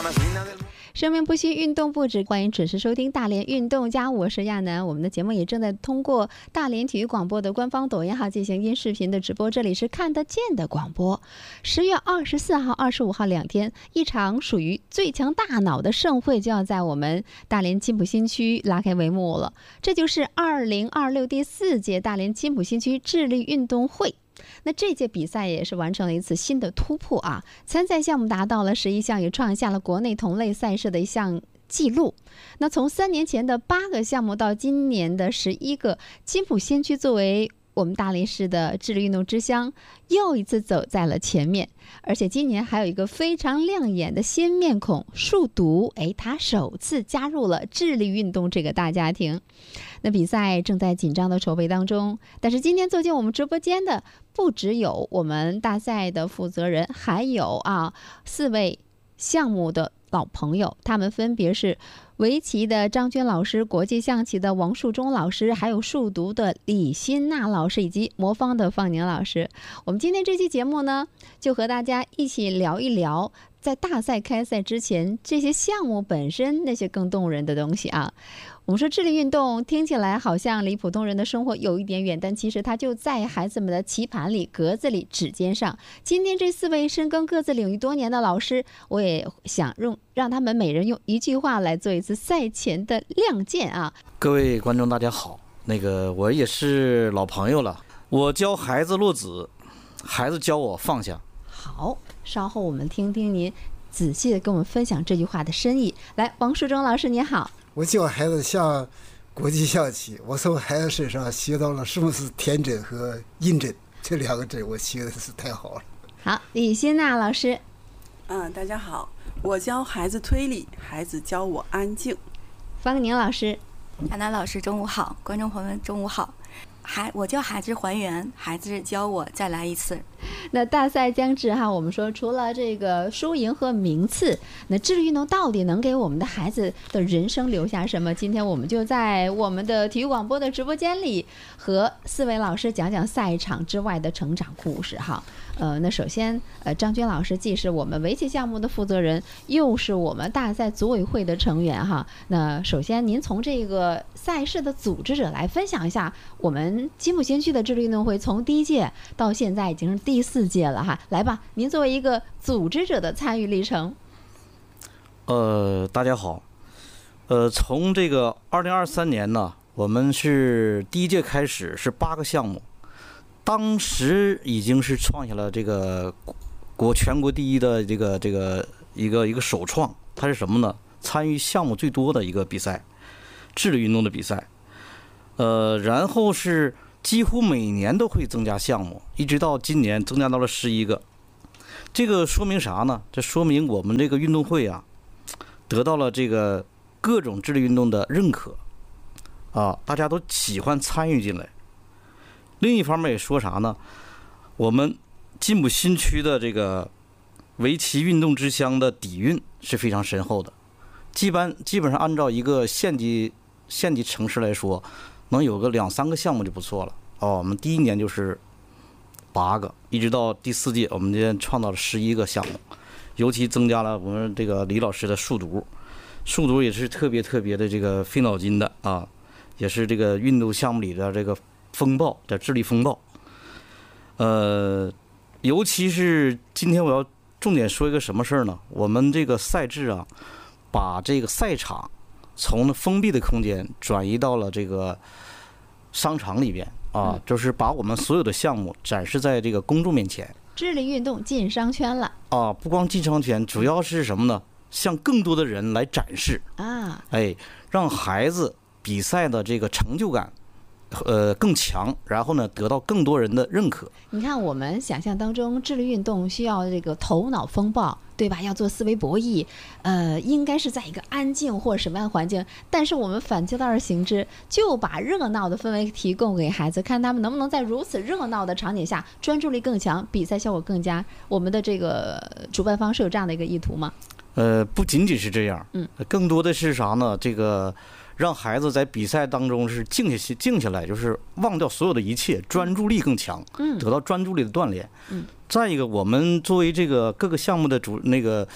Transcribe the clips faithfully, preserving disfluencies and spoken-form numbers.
生命不息，运动不止，欢迎准时收听大连运动家，我是亚楠。我们的节目也正在通过大连体育广播的官方抖音号进行音视频的直播，这里是看得见的广播。十月二十四号、二十五号两天，一场属于最强大脑的盛会就要在我们大连金浦新区拉开帷幕了，这就是二零二六第四届大连金浦新区智力运动会。那这届比赛也是完成了一次新的突破啊！参赛项目达到了十一项，也创下了国内同类赛事的一项记录。那从三年前的八个项目到今年的十一个，金浦新区作为我们大连市的智力运动之乡，又一次走在了前面。而且今年还有一个非常亮眼的新面孔树读，哎，他首次加入了智力运动这个大家庭。那比赛正在紧张的筹备当中，但是今天走进我们直播间的不只有我们大赛的负责人，还有啊四位项目的老朋友，他们分别是围棋的张娟老师、国际象棋的王树忠老师，还有数独的李欣娜老师，以及魔方的方宁老师。我们今天这期节目呢，就和大家一起聊一聊在大赛开赛之前这些项目本身那些更动人的东西啊。我们说智力运动听起来好像离普通人的生活有一点远，但其实它就在孩子们的棋盘里、格子里、指尖上。今天这四位深耕各自领域多年的老师，我也想用让他们每人用一句话来做一次赛前的亮剑啊！ 各位观众大家好，那个我也是老朋友了，我教孩子落子，孩子教我放下。 好，稍后我们听听您仔细的跟我们分享这句话的深意。来，王树忠老师你好。 我教孩子下国际象棋，我从孩子身上学到了什么是天真和阴真，这两个真我学的是太好了。 好，李欣娜老师。 嗯，大家好，我教孩子推理，孩子教我安静。 方宁老师。 亚楠老师中午好，观众朋友们中午好。孩我教孩子还原，孩子教我再来一次。 那大赛将至哈，我们说除了这个输赢和名次，那智力运动到底能给我们的孩子的人生留下什么？今天我们就在我们的体育广播的直播间里和四位老师讲讲赛场之外的成长故事哈。呃，那首先，呃，张娟老师既是我们围棋项目的负责人，又是我们大赛组委会的成员哈。那首先，您从这个赛事的组织者来分享一下，我们金浦新区的智力运动会从第一届到现在已经是第四届了哈。来吧，您作为一个组织者的参与历程。 呃，大家好，呃，从这个二零二三年呢，我们是第一届开始是八个项目。当时已经是创下了这个国全国第一的这个这个一个一个首创，它是什么呢？参与项目最多的一个比赛，智力运动的比赛。呃，然后是几乎每年都会增加项目，一直到今年增加到了十一个。这个说明啥呢？这说明我们这个运动会啊，得到了这个各种智力运动的认可啊，大家都喜欢参与进来。另一方面也说啥呢？我们金浦新区的这个围棋运动之乡的底蕴是非常深厚的，基本基本上按照一个县级县级城市来说，能有个两三个项目就不错了。哦，我们第一年就是八个，一直到第四届，我们今天创造了十一个项目，尤其增加了我们这个李老师的数独，数独也是特别特别的这个费脑筋的啊，也是这个运动项目里的这个风暴的智力风暴。呃，尤其是今天我要重点说一个什么事儿呢？我们这个赛制啊，把这个赛场从封闭的空间转移到了这个商场里边啊，就是把我们所有的项目展示在这个公众面前。 智力运动进商圈了啊！不光进商圈，主要是什么呢？向更多的人来展示啊， 哎，让孩子比赛的这个成就感呃更强，然后呢得到更多人的认可。 你看我们想象当中智力运动需要这个头脑风暴，对吧？要做思维博弈，呃，应该是在一个安静或者什么样的环境，但是我们反其道而行之，就把热闹的氛围提供给孩子，看他们能不能在如此热闹的场景下专注力更强，比赛效果更佳。我们的这个主办方是有这样的一个意图吗？ 呃，不仅仅是这样， 嗯， 更多的是啥呢？这个让孩子在比赛当中是静下静下来，就是忘掉所有的一切，专注力更强， 嗯， 得到专注力的锻炼。 嗯， 再一个，我们作为这个各个项目的主那个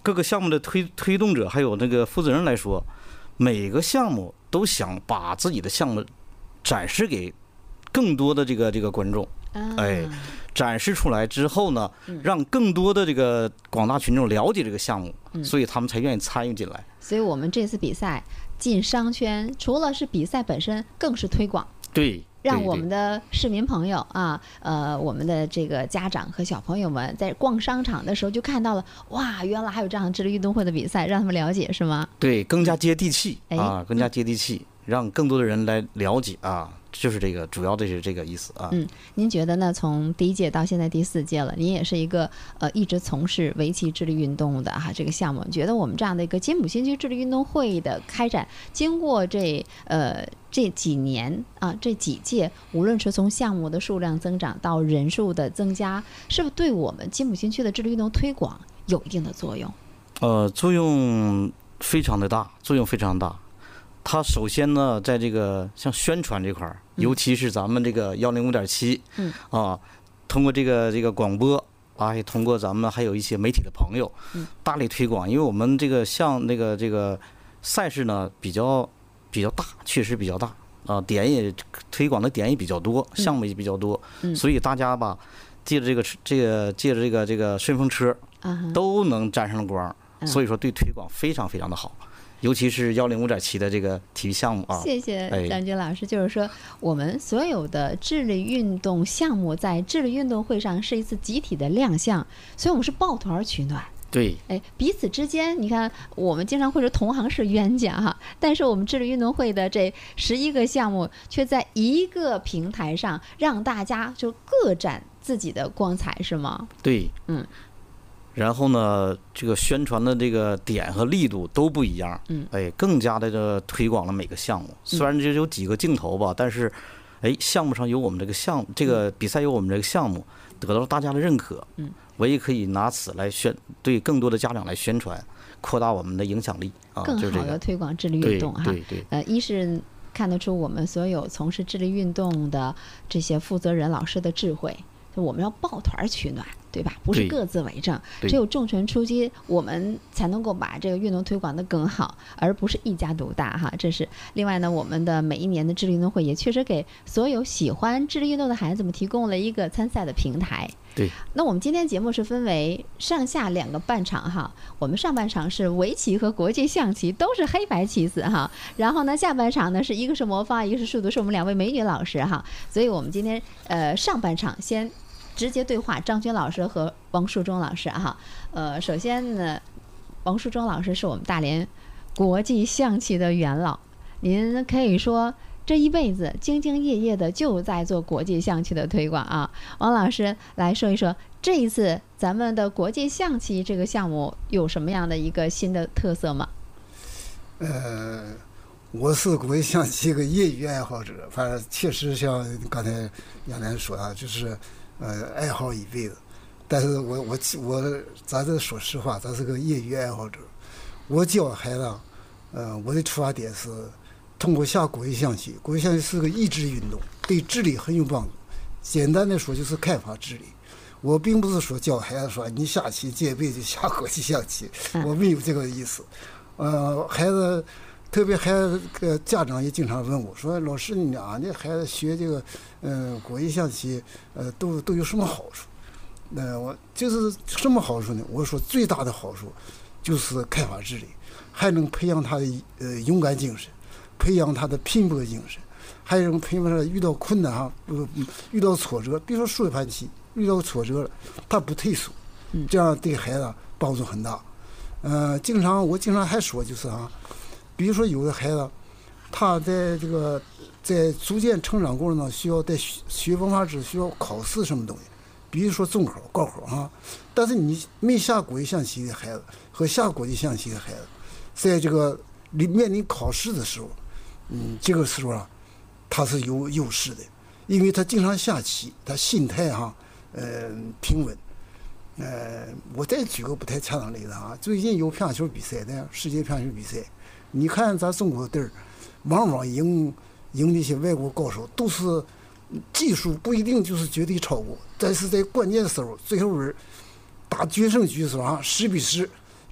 各个项目的推推动者还有那个负责人来说，每个项目都想把自己的项目展示给更多的这个这个观众，哎，展示出来之后呢，让更多的这个广大群众了解这个项目，所以他们才愿意参与进来。 所以我们这次比赛进商圈，除了是比赛本身，更是推广。 对。 让我们的市民朋友啊，呃，我们的这个家长和小朋友们在逛商场的时候就看到了，哇，原来还有这样智力运动会的比赛，让他们了解，是吗？ 对，更加接地气、 嗯、 啊，更加接地气，让更多的人来了解啊，就是这个主要的是这个意思啊。 嗯，您觉得呢？从第一届到现在第四届了，您也是一个呃一直从事围棋智力运动的哈这个项目，你觉得我们这样的一个金浦新区智力运动会的开展，经过这呃。这几年啊，这几届，无论是从项目的数量增长到人数的增加，是不是对我们金浦新区的智力运动推广有一定的作用？ 呃，作用非常的大，作用非常大。它首先呢，在这个像宣传这块儿，尤其是咱们这个幺零五点七，嗯啊，通过这个这个广播啊，也通过咱们还有一些媒体的朋友，嗯，大力推广。因为我们这个像那个这个赛事呢，比较。比较大，确实比较大啊，点也推广的点也比较多，项目也比较多，嗯、所以大家吧，借着这个这个借着这个这个顺风车，都能沾上光，嗯、所以说对推广非常非常的好，尤其是幺零五点七的这个体育项目啊。 谢谢张军老师，哎、就是说我们所有的智力运动项目在智力运动会上是一次集体的亮相，所以我们是抱团取暖。 对， 哎，彼此之间，你看，我们经常会说同行是冤家哈，但是我们智力运动会的这十一个项目，却在一个平台上让大家就各展自己的光彩，是吗？ 对，嗯。然后呢，这个宣传的这个点和力度都不一样，嗯，哎，更加的这推广了每个项目。虽然只有几个镜头吧，但是，哎，项目上有我们这个项目，这个比赛有我们这个项目，得到了大家的认可，嗯。我也可以拿此来宣对更多的家长来宣传，扩大我们的影响力啊， 更好的推广智力运动哈。 对对对。 呃，一是看得出我们所有从事智力运动的这些负责人老师的智慧，就我们要抱团取暖，对吧？不是各自为政，只有重拳出击，我们才能够把这个运动推广得更好，而不是一家独大哈。这是另外呢，我们的每一年的智力运动会也确实给所有喜欢智力运动的孩子们提供了一个参赛的平台。 对， 那我们今天节目是分为上下两个半场哈，我们上半场是围棋和国际象棋，都是黑白棋子哈，然后呢下半场呢是一个是魔方，一个是数独，是我们两位美女老师哈，所以我们今天呃上半场先直接对话张军老师和王树忠老师哈，呃首先呢，王树忠老师是我们大连国际象棋的元老，您可以说这一辈子兢兢业业的就在做国际象棋的推广啊，王老师来说一说这一次咱们的国际象棋这个项目有什么样的一个新的特色吗？ 呃，我是国际象棋一个业余爱好者，反正确实像刚才杨楠说啊，就是呃爱好一辈子，但是我我我咱这说实话，咱是个业余爱好者，我教孩子，呃，我的出发点是。通过下国际象棋，国际象棋是个益智运动，对智力很有帮助。简单的说就是开发智力。我并不是说教孩子说你下棋这辈子下国际象棋，我没有这个意思。呃，孩子，特别孩子个家长也经常问我说：“老师，你啊，那孩子学这个呃国际象棋，呃，都都有什么好处？”那、呃、我就是什么好处呢？我说最大的好处就是开发智力，还能培养他的呃勇敢精神。培养他的拼搏精神，还有培养他遇到困难哈，呃，遇到挫折，比如说数学盘棋遇到挫折了，他不退缩，这样对孩子帮助很大。呃，经常我经常还说就是啊，比如说有的孩子，他在这个在逐渐成长过程中需要在学文化知识需要考试什么东西，比如说中考、高考哈，但是你没下国际象棋的孩子和下国际象棋的孩子，在这个面临考试的时候。嗯，这个时候啊，他是有优势的，因为他经常下棋，他心态哈、啊，呃，平稳。呃，我再举个不太恰当的例子啊，最近有乒乓球比赛的世界乒乓球比赛，你看咱中国队儿，往往赢赢那些外国高手，都是技术不一定就是绝对超过，但是在关键时候，最后人打决胜局的时候啊，十比十，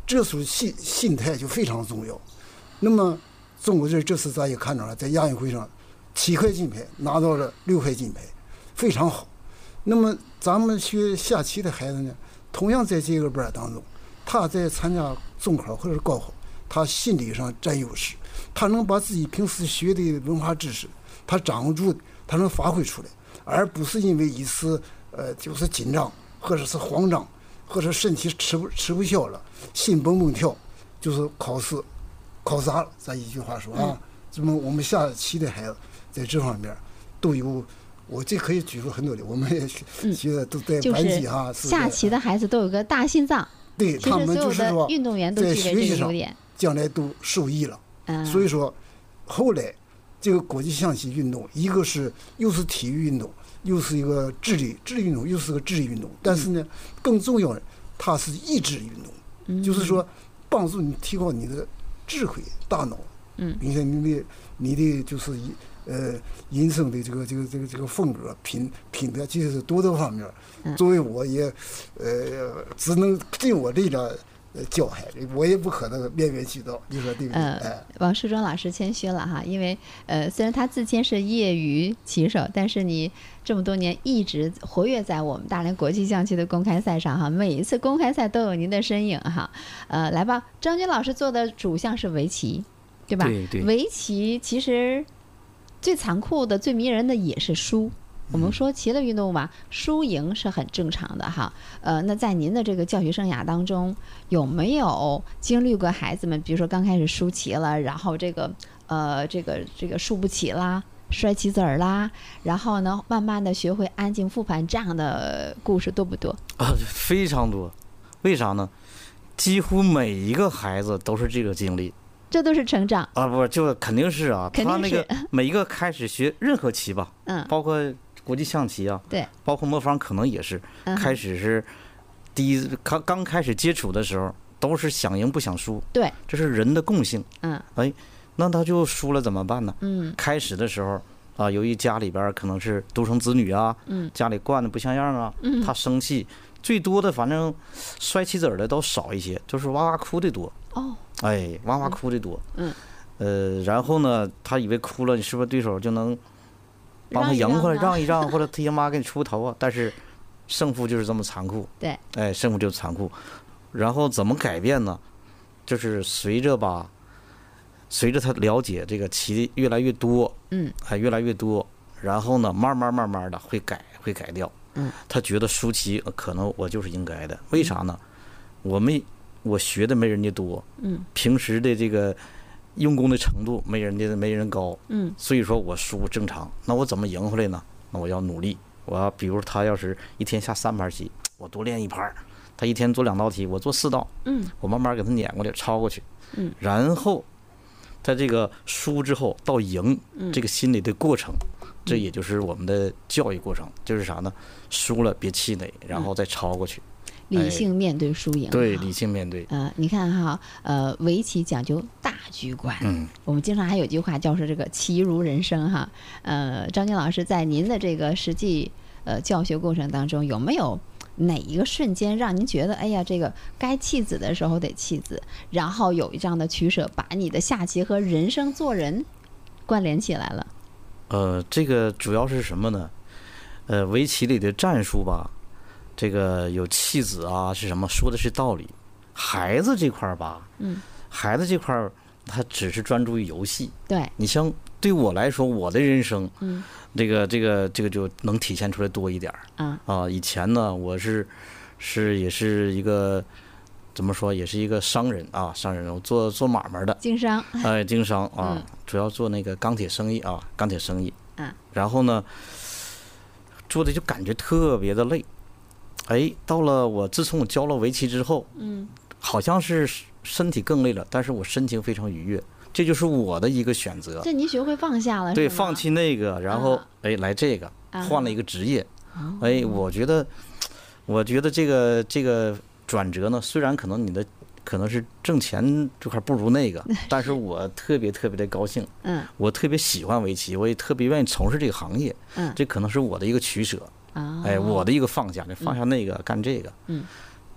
这时候心心态就非常重要。那么中国队这次咱也看到了，在亚运会上七块金牌拿到了六块金牌，非常好。那么咱们学下棋的孩子呢，同样在这个班当中，他在参加中考或者是高考，他心理上占优势，他能把自己平时学的文化知识，他掌握住，他能发挥出来，而不是因为一次呃就是紧张或者是慌张，或者身体吃不吃不消了，心蹦蹦跳，就是考试考砸了。咱一句话说啊，这么我们下棋的孩子在这方面都有。我这可以举出很多的，我们也学的都在班级哈。 就是下棋的孩子都有个大心脏， 对他们就是说， 运动员都具备这个优点， 将来都受益了。 嗯， 所以说，后来这个国际象棋运动，一个是又是体育运动，又是一个智力智力运动，又是个智力运动。但是呢，更重要的，它是意志运动， 嗯、 就是说帮助你提高你的智慧、大脑， 嗯， 并且你的你的就是呃，人生的这个这个这个这个风格品品德，其实是多多方面。作为我也，呃，只能尽我这点呃教诲，我也不可能面面俱到，你说对不对？ 呃、 哎， 王世忠老师谦虚了哈，因为呃，虽然他自谦是业余棋手，但是你这么多年一直活跃在我们大连国际象棋的公开赛上哈，每一次公开赛都有您的身影哈。呃，来吧，张军老师做的主项是围棋，对吧？ 对对。 围棋其实最残酷的、最迷人的也是输。我们说棋类运动吧，输赢是很正常的哈。呃，那在您的这个教学生涯当中，有没有经历过孩子们，比如说刚开始输棋了，然后这个呃这个这个输不起啦，摔棋子儿啦，然后呢慢慢的学会安静复盘，这样的故事多不多？ 啊，非常多。为啥呢？几乎每一个孩子都是这个经历。 这都是成长啊，不，就肯定是啊， 肯定是他那个每一个开始学任何棋吧， 嗯， 包括国际象棋啊， 对， 包括魔方可能也是， 嗯、 开始是第一刚刚开始接触的时候，都是想赢不想输， 对， 这是人的共性， 嗯， 哎，那他就输了怎么办呢？ 嗯， 开始的时候啊，由于家里边可能是独生子女啊， 嗯， 家里惯的不像样啊， 嗯， 他生气，最多的反正摔棋子儿的都少一些，就是哇哇哭的多， 哦， 哎，哇哇哭的多， 嗯。 呃，然后呢，他以为哭了，你是不是对手就能帮他赢回来，让一让，或者他爷妈给你出头啊？但是胜负就是这么残酷， 对， 哎，胜负就是残酷。然后怎么改变呢？就是随着吧，随着他了解这个棋越来越多， 嗯， 还越来越多，然后呢，慢慢慢慢的会改，会改掉。 嗯， 他觉得输棋可能我就是应该的，为啥呢？我没我学的没人家多， 嗯， 平时的这个。用功的程度没人家没人高， 嗯， 所以说我输正常。那我怎么赢回来呢？那我要努力。我要比如他要是一天下三盘棋，我多练一盘；他一天做两道题，我做四道， 嗯， 我慢慢给他撵过来，超过去， 嗯， 然后在这个输之后到赢，这个心理的过程，这也就是我们的教育过程，就是啥呢？输了别气馁，然后再超过去。 理性面对输赢， 哎、对，理性面对。 呃，你看哈，呃，围棋讲究大局观， 嗯， 我们经常还有句话叫说这个棋如人生哈。呃，张军老师在您的这个实际呃教学过程当中，有没有哪一个瞬间让您觉得，哎呀，这个该弃子的时候得弃子，然后有这样的取舍，把你的下棋和人生做人关联起来了？ 呃，这个主要是什么呢？呃，围棋里的战术吧。这个有弃子啊，是什么？说的是道理。孩子这块儿吧， 嗯， 孩子这块儿他只是专注于游戏。 对， 你像对我来说，我的人生， 嗯， 这个这个这个就能体现出来多一点儿。 啊啊，以前呢，我是是也是一个怎么说，也是一个商人啊，商人，我做做买卖的， 经商， 哎，经商啊， 嗯、 主要做那个钢铁生意啊，钢铁生意。 啊， 然后呢，做的就感觉特别的累。哎，到了我自从我教了围棋之后， 嗯， 好像是身体更累了，但是我心情非常愉悦，这就是我的一个选择。 这您学会放下了， 对，放弃那个，然后、啊、哎来这个，换了一个职业。 啊、 哎，我觉得，我觉得这个这个转折呢，虽然可能你的可能是挣钱这块不如那个，但是我特别特别的高兴。 嗯， 我特别喜欢围棋，我也特别愿意从事这个行业。 嗯， 这可能是我的一个取舍。 啊， 哎，我的一个放下，放下那个、嗯、干这个， 嗯，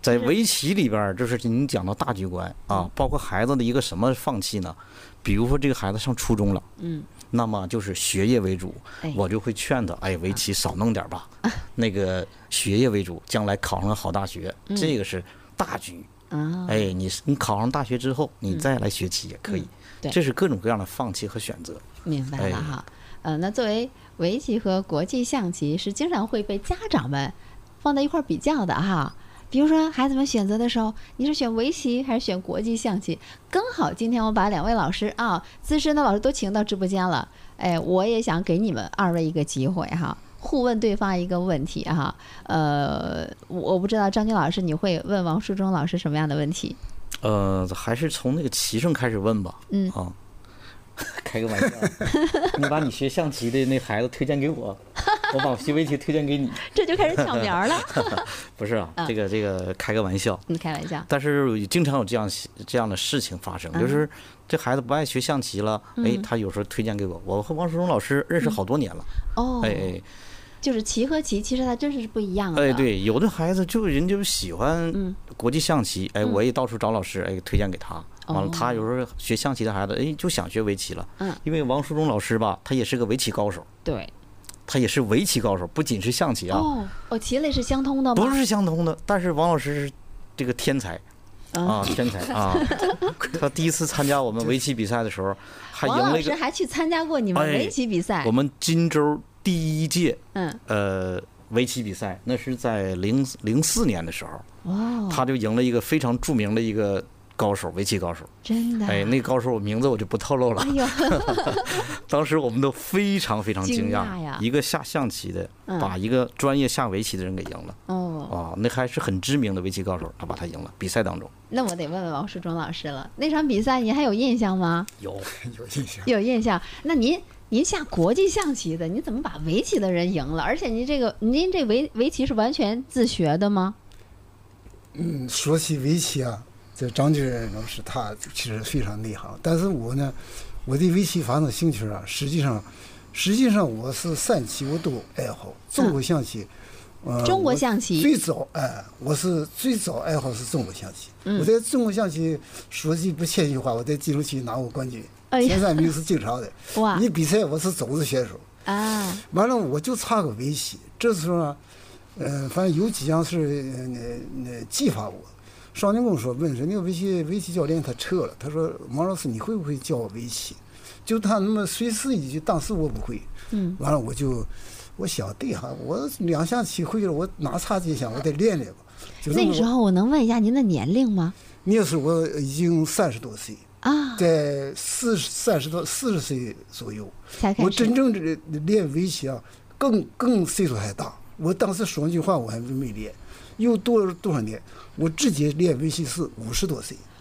在围棋里边，就是你讲到大局观啊，包括孩子的一个什么放弃呢？比如说这个孩子上初中了， 嗯， 那么就是学业为主， 哎我就会劝他，哎，围棋少弄点吧，那个学业为主，将来考上好大学，这个是大局。 啊， 哎，你你考上大学之后，你再来学棋也可以， 对这是各种各样的放弃和选择。 明白了哈。呃，那作为围棋和国际象棋是经常会被家长们放在一块儿比较的哈。比如说孩子们选择的时候，你是选围棋还是选国际象棋？刚好今天我把两位老师啊，资深的老师都请到直播间了，哎，我也想给你们二位一个机会哈，互问对方一个问题哈。呃，我不知道张军老师你会问王树忠老师什么样的问题？ 呃，还是从那个棋上开始问吧。 嗯啊。开个玩笑，你把你学象棋的那孩子推荐给我，我把我学围棋推荐给你， 这就开始抢苗了。 不是啊，这个这个开个玩笑， 你开玩笑。 但是经常有这样这样的事情发生，就是这孩子不爱学象棋了，哎，他有时候推荐给我，我和王树忠老师认识好多年了， 哦， 哎哎， 就是棋和棋其实它真是不一样的。 哎，对，有的孩子就人就喜欢国际象棋，哎，我也到处找老师，哎，推荐给他。完了，他有时候学象棋的孩子，哎，就想学围棋了。 嗯， 因为王树忠老师吧，他也是个围棋高手。 对， 他也是围棋高手，不仅是象棋啊。 哦，哦，棋类是相通的吗？ 不是相通的，但是王老师是这个天才啊，天才啊！他第一次参加我们围棋比赛的时候，还赢了一个。 王老师还去参加过你们围棋比赛？ 我们荆州第一届， 嗯， 呃，围棋比赛，那是在零零四年的时候。 哦， 他就赢了一个非常著名的一个高手，围棋高手。 真的？ 哎，那高手我名字我就不透露了。 哎呦， 当时我们都非常非常惊讶呀！ 一个下象棋的，把一个专业下围棋的人给赢了。 哦， 啊，那还是很知名的围棋高手，他把他赢了。比赛当中， 那我得问问王树忠老师了，那场比赛你还有印象吗？ 有， 有印象， 有印象。那您您下国际象棋的，你怎么把围棋的人赢了？而且您这个您这围围棋是完全自学的吗？ 嗯，说起围棋啊，这张军老师他其实非常内行，但是我呢，我对围棋发生兴趣啊，实际上，实际上我是三棋我都爱好，中国象棋， 嗯、呃，中国象棋最早哎，我是最早爱好是中国象棋， 嗯、 我在中国象棋说句不谦虚话，我在记录棋拿过冠军， 哎、 前三名是经常的。 哇！ 你比赛我是种子选手啊， 完了我就差个围棋，这时候呢。呃，反正有几样事，那那激发我。少年宫说问说那个围棋围棋教练他撤了，他说王老师你会不会教我围棋？就他那么随时一句，当时我不会。 嗯。 完了我就我想对哈，我两下棋会了，我哪差几下，我得练练吧。就那时候我能问一下您的年龄吗？ 那时候我已经三十多岁啊， 在四十三十多四十岁左右才开始。 我真正的练围棋啊，更更岁数还大。我当时说句话我还没练，又多多少年，我直接练围棋是五十多岁。